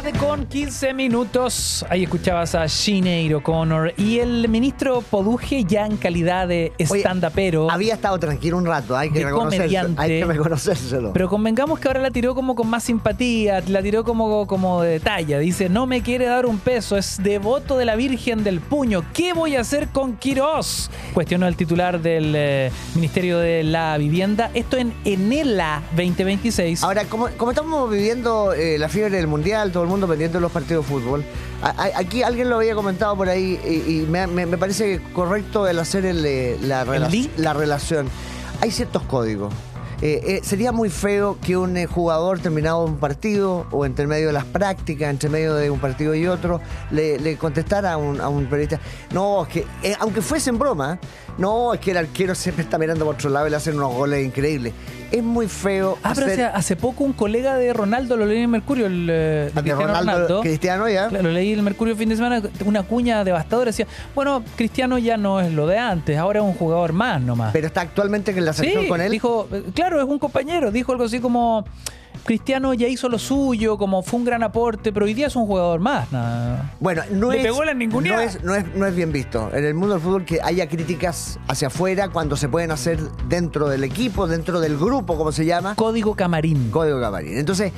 7:15. Ahí escuchabas a Sinéad O'Connor y el ministro Poduje, ya en calidad de stand-upero. Había estado tranquilo un rato, hay que reconocérselo. Pero convengamos que ahora la tiró como con más simpatía, la tiró como de talla. Dice, no me quiere dar un peso, es devoto de la Virgen del Puño. ¿Qué voy a hacer con Quirós? Cuestionó el titular del Ministerio de la Vivienda. Esto en Enela 2026. Ahora, como estamos viviendo la fiebre del Mundial, todo el mundo pendiente de los partidos de fútbol, aquí alguien lo había comentado por ahí y me parece correcto el hacer la relación. Hay ciertos códigos. Sería muy feo que un jugador terminado un partido o entre medio de las prácticas, entre medio de un partido y otro, le contestara a un periodista, no, es que aunque fuese en broma, no, es que el arquero siempre está mirando por otro lado y le hacen unos goles increíbles. Es muy feo. Pero hace poco un colega de Ronaldo, lo leí en el Mercurio, de Ronaldo, Cristiano, ya. Lo leí en el Mercurio el fin de semana, una cuña devastadora, decía, bueno, Cristiano ya no es lo de antes, ahora es un jugador más nomás. Pero está actualmente en la selección con él. Dijo, claro, es un compañero, dijo algo así como, Cristiano ya hizo lo suyo, como fue un gran aporte, pero hoy día es un jugador más. Nada. Bueno, no es bien visto en el mundo del fútbol que haya críticas hacia afuera cuando se pueden hacer dentro del equipo, dentro del grupo, como se llama. Código Camarín. Entonces,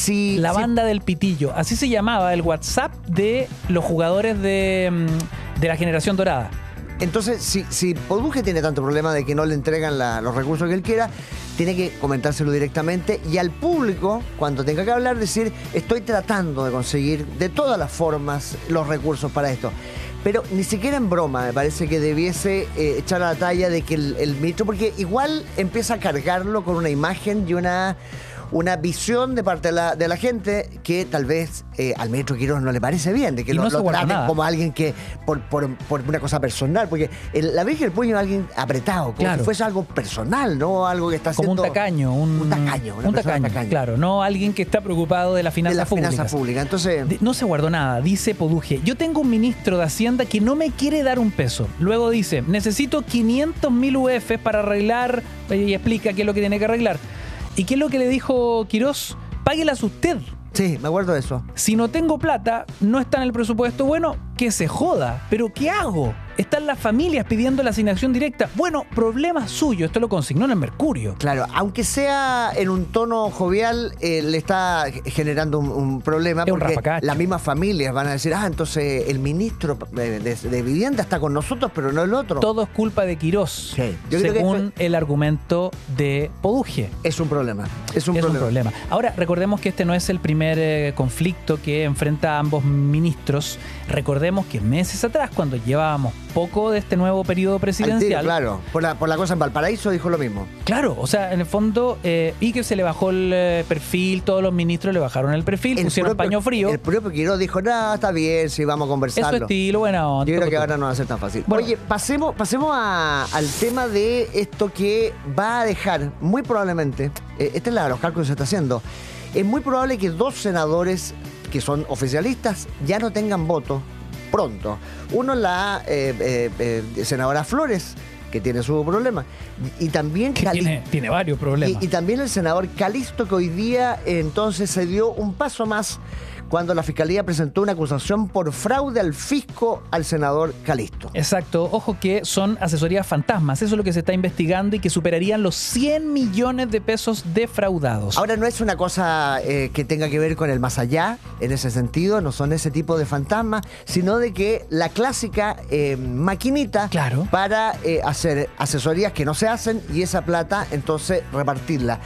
la banda del pitillo, así se llamaba el WhatsApp de los jugadores de la generación dorada. Entonces, si Poduje tiene tanto problema de que no le entregan los recursos que él quiera, tiene que comentárselo directamente y al público, cuando tenga que hablar, decir, estoy tratando de conseguir de todas las formas los recursos para esto. Pero ni siquiera en broma me parece que debiese echar a la talla de que el ministro, porque igual empieza a cargarlo con una imagen y una visión de parte de la gente que tal vez al ministro Quirós no le parece bien, de que lo traten como alguien que por una cosa personal, porque la Virgen del Puño es alguien apretado, como si fuese algo personal, no algo que está haciendo... Como un tacaño. Un tacaño, claro, no alguien que está preocupado de las finanzas públicas. Entonces, no se guardó nada, dice Poduje. Yo tengo un ministro de Hacienda que no me quiere dar un peso. Luego dice, necesito 500.000 UF para arreglar, y explica qué es lo que tiene que arreglar. ¿Y qué es lo que le dijo Quirós? Páguelas usted. Sí, me acuerdo de eso. Si no tengo plata, no está en el presupuesto, bueno, que se joda. ¿Pero qué hago? Están las familias pidiendo la asignación directa. Bueno, problema suyo. Esto lo consignó en el Mercurio. Claro, aunque sea en un tono jovial, le está generando un problema. Es porque un las mismas familias van a decir, entonces el ministro de Vivienda está con nosotros, pero no el otro. Todo es culpa de Quirós, sí. según el argumento de Poduje. Es un problema. Es un problema. Ahora, recordemos que este no es el primer conflicto que enfrenta a ambos ministros. Recordemos que meses atrás, cuando llevábamos poco de este nuevo periodo presidencial... Claro, por la cosa en Valparaíso dijo lo mismo. Claro, o sea, en el fondo, y que se le bajó el perfil, todos los ministros le bajaron el perfil, pusieron paño frío. El propio Quirós dijo, está bien, sí, vamos a conversarlo. Es su estilo, buena onda. Yo creo que ahora no va a ser tan fácil. Bueno, oye, pasemos al tema de esto que va a dejar, muy probablemente, esta es los cálculos que se está haciendo, es muy probable que 2 senadores que son oficialistas ya no tengan voto pronto. Uno, la senadora Flores, que tiene su problema, y también tiene varios problemas, y también el senador Calisto, que hoy día entonces se dio un paso más cuando la Fiscalía presentó una acusación por fraude al fisco al senador Calisto. Exacto. Ojo que son asesorías fantasmas. Eso es lo que se está investigando y que superarían los 100 millones de pesos defraudados. Ahora, no es una cosa que tenga que ver con el más allá, en ese sentido, no son ese tipo de fantasmas, sino de que la clásica maquinita para hacer asesorías que no se hacen y esa plata, entonces, repartirla.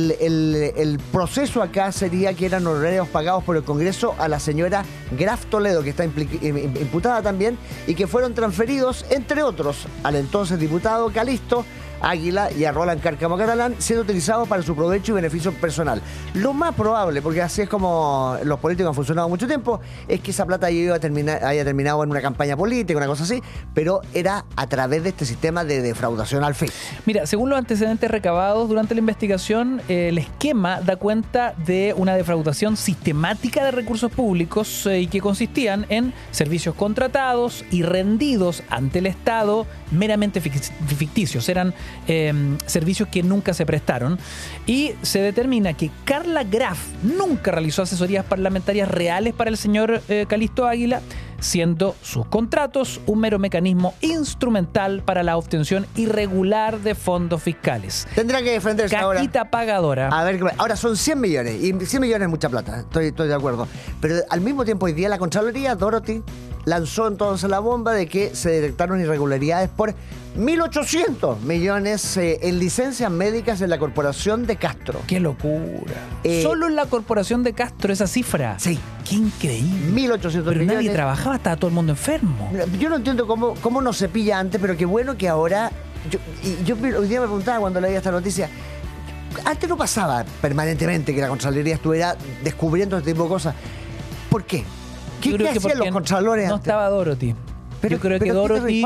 El proceso acá sería que eran honorarios pagados por el Congreso a la señora Graf Toledo, que está imputada también, y que fueron transferidos, entre otros, al entonces diputado Calisto Águila y a Roland Cárcamo Catalán, siendo utilizados para su provecho y beneficio personal. Lo más probable, porque así es como los políticos han funcionado mucho tiempo, es que esa plata haya terminado en una campaña política, una cosa así, pero era a través de este sistema de defraudación al fisco. Mira, según los antecedentes recabados durante la investigación, el esquema da cuenta de una defraudación sistemática de recursos públicos y que consistían en servicios contratados y rendidos ante el Estado meramente ficticios. Eran servicios que nunca se prestaron. Y se determina que Carla Graf nunca realizó asesorías parlamentarias reales para el señor Calixto Águila, siendo sus contratos un mero mecanismo instrumental para la obtención irregular de fondos fiscales. Tendrá que defenderse ahora. Caquita pagadora. A ver, ahora son 100 millones, y 100 millones es mucha plata, estoy de acuerdo. Pero al mismo tiempo, hoy día la Contraloría, Dorothy, lanzó entonces la bomba de que se detectaron irregularidades por 1.800 millones en licencias médicas en la Corporación de Castro. ¡Qué locura! Solo en la Corporación de Castro esa cifra. Sí. ¡Qué increíble! 1.800 Pero millones. nadie trabajaba, estaba todo el mundo enfermo. Yo no entiendo cómo no se pilla antes, pero qué bueno que ahora... Yo hoy día me preguntaba cuando leía esta noticia, antes no pasaba permanentemente que la Contraloría estuviera descubriendo este tipo de cosas. ¿Por qué? ¿Qué hacían los contralores no antes? Estaba Dorothy. Yo creo que Dorothy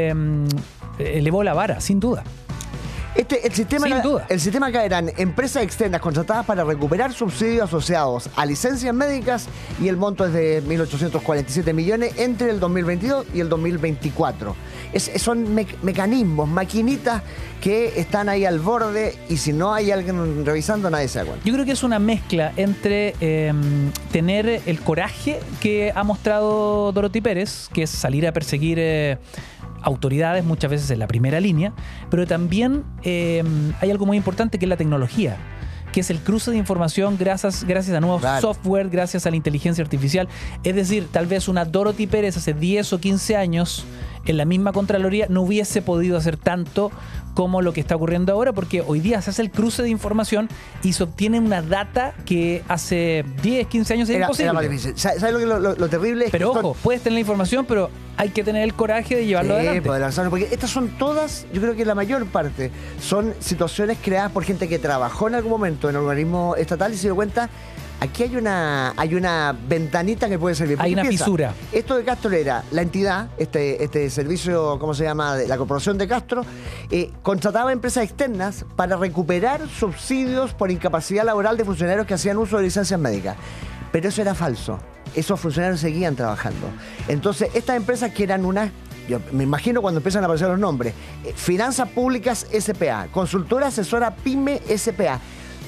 elevó la vara, sin duda. El sistema acá eran empresas externas contratadas para recuperar subsidios asociados a licencias médicas, y el monto es de 1.847 millones entre el 2022 y el 2024. Son mecanismos, maquinitas que están ahí al borde, y si no hay alguien revisando, nadie se da cuenta. Yo creo que es una mezcla entre tener el coraje que ha mostrado Dorothy Pérez, que es salir a perseguir autoridades muchas veces en la primera línea, pero también hay algo muy importante que es la tecnología, que es el cruce de información gracias a nuevos software, gracias a la inteligencia artificial. Es decir, tal vez una Dorothy Pérez hace 10 o 15 años en la misma Contraloría no hubiese podido hacer tanto como lo que está ocurriendo ahora, porque hoy día se hace el cruce de información y se obtiene una data que hace 10, 15 años era imposible. Era más difícil. ¿Sabes lo terrible? Es pero que ojo, puedes tener la información, pero hay que tener el coraje de llevarlo adelante. Poder lanzarlo, porque estas son todas, yo creo que la mayor parte, son situaciones creadas por gente que trabajó en algún momento en el organismo estatal y se dio cuenta, aquí hay una ventanita que puede servir. Hay una fisura. Esto de Castro era la entidad, este servicio, ¿cómo se llama?, de la Corporación de Castro, contrataba empresas externas para recuperar subsidios por incapacidad laboral de funcionarios que hacían uso de licencias médicas. Pero eso era falso. Esos funcionarios seguían trabajando. Entonces, estas empresas que eran yo me imagino cuando empiezan a aparecer los nombres, Finanzas Públicas S.p.A., Consultora Asesora PYME S.p.A.,